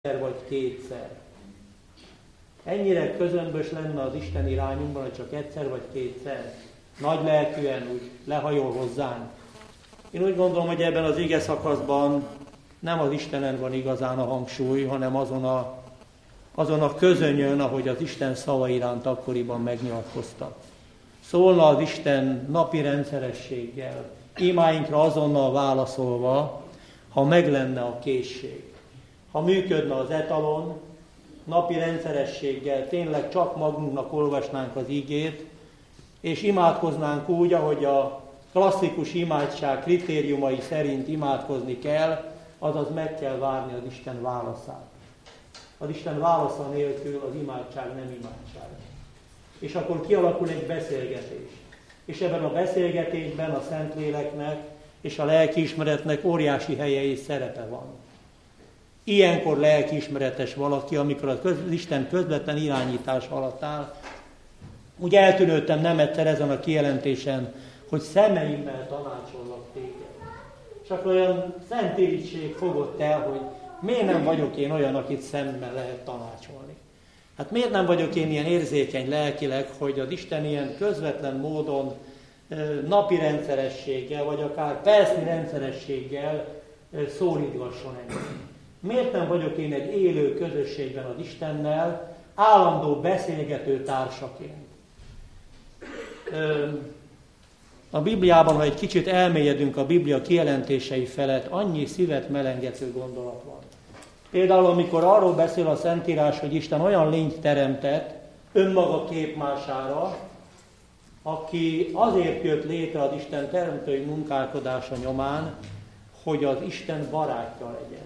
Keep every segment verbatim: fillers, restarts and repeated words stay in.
vagy kétszer. Ennyire közömbös lenne az Isten irányunkban, hogy csak egyszer vagy kétszer. Nagy lelkűen úgy lehajol hozzánk. Én úgy gondolom, hogy ebben az ige szakaszban nem az Istenen van igazán a hangsúly, hanem azon a, azon a közönyön, ahogy az Isten szava iránt akkoriban megnyilatkoztak. Szólna az Isten napi rendszerességgel, imáinkra azonnal válaszolva, ha meg lenne a készség. Ha működne az etalon, napi rendszerességgel tényleg csak magunknak olvasnánk az igét, és imádkoznánk úgy, ahogy a klasszikus imádság kritériumai szerint imádkozni kell, azaz meg kell várni az Isten válaszát. Az Isten válasza nélkül az imádság nem imádság. És akkor kialakul egy beszélgetés. És ebben a beszélgetésben a Szentléleknek és a lelkiismeretnek óriási helye és szerepe van. Ilyenkor lelkiismeretes valaki, amikor az Isten közvetlen irányítás alatt áll. Úgy eltűnődtem nem egyszer ezen a kijelentésen, hogy szemeimmel tanácsollak téged. Csak olyan szent irítség fogott el, hogy miért nem vagyok én olyan, akit szemmel lehet tanácsolni. Hát miért nem vagyok én ilyen érzékeny lelkileg, hogy az Isten ilyen közvetlen módon napi rendszerességgel, vagy akár percnyi rendszerességgel szólítgasson engem. Miért nem vagyok én egy élő közösségben az Istennel, állandó beszélgető társaként? A Bibliában, ha egy kicsit elmélyedünk a Biblia kijelentései felett, annyi szívet melengető gondolat van. Például, amikor arról beszél a Szentírás, hogy Isten olyan lényt teremtett önmaga képmására, aki azért jött létre az Isten teremtői munkálkodása nyomán, hogy az Isten barátja legyen.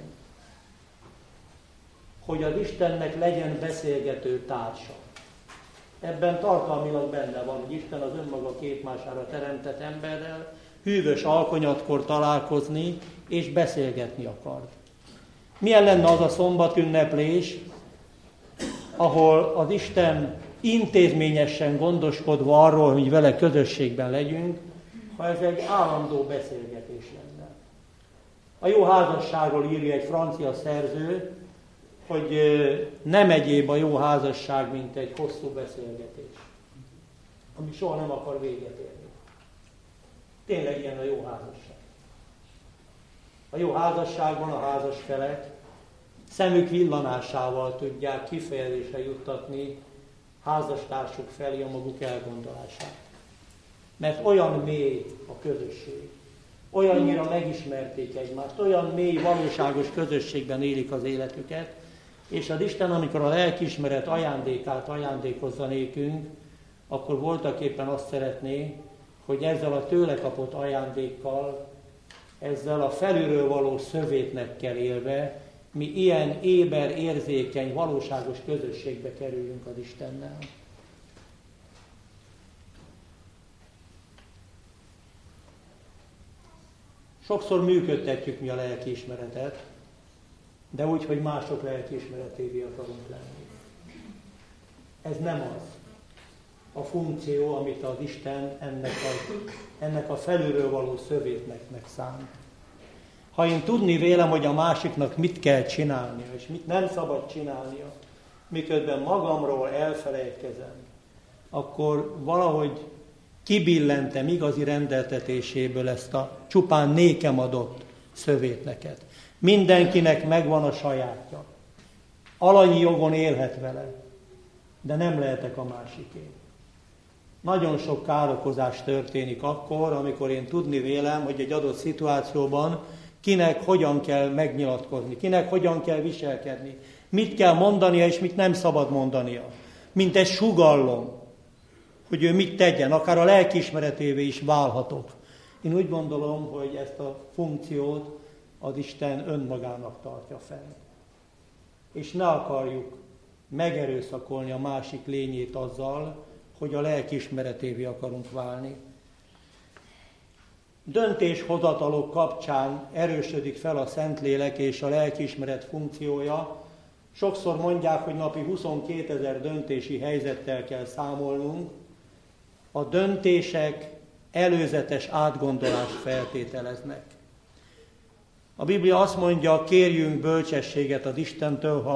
Hogy az Istennek legyen beszélgető társa. Ebben tartalmilag benne van, hogy Isten az önmaga képmására teremtett emberrel hűvös alkonyatkor találkozni és beszélgetni akart. Milyen lenne az a szombatünneplés, ahol az Isten intézményesen gondoskodva arról, hogy vele közösségben legyünk, ha ez egy állandó beszélgetés lenne. A jó házasságról írja egy francia szerző, hogy nem egyéb a jó házasság, mint egy hosszú beszélgetés, ami soha nem akar véget érni. Tényleg ilyen a jó házasság. A jó házasságban a házasfelek szemük villanásával tudják kifejezésre juttatni házastársuk felé a maguk elgondolását. Mert olyan mély a közösség, olyannyira megismerték egymást, olyan mély, valóságos közösségben élik az életüket, és az Isten, amikor a lelkiismeret ajándékát ajándékozza nékünk, akkor voltaképpen azt szeretné, hogy ezzel a tőle kapott ajándékkal, ezzel a felülről való szövétnekkel élve, mi ilyen éber, érzékeny, valóságos közösségbe kerüljünk az Istennel. Sokszor működtetjük mi a lelkiismeretet, de úgy, hogy mások lelkiismeretévé akarunk lenni. Ez nem az a funkció, amit az Isten ennek a, ennek a felülről való szövétnek megszán. Ha én tudni vélem, hogy a másiknak mit kell csinálnia, és mit nem szabad csinálnia, miközben magamról elfelejtkezem, akkor valahogy kibillentem igazi rendeltetéséből ezt a csupán nékem adott szövétneket. Mindenkinek megvan a sajátja. Alanyi jogon élhet vele, de nem lehetek a másiké. Nagyon sok károkozás történik akkor, amikor én tudni vélem, hogy egy adott szituációban kinek hogyan kell megnyilatkozni, kinek hogyan kell viselkedni, mit kell mondania és mit nem szabad mondania. Mint egy sugallom, hogy ő mit tegyen, akár a lelkiismeretévé is válhatok. Én úgy gondolom, hogy ezt a funkciót az Isten önmagának tartja fel. És ne akarjuk megerőszakolni a másik lényét azzal, hogy a lelkiismeretévé akarunk válni. Döntéshozatalok kapcsán erősödik fel a Szentlélek és a lelkiismeret funkciója. Sokszor mondják, hogy napi huszonkétezer döntési helyzettel kell számolnunk. A döntések előzetes átgondolást feltételeznek. A Biblia azt mondja, kérjünk bölcsességet az Istentől, ha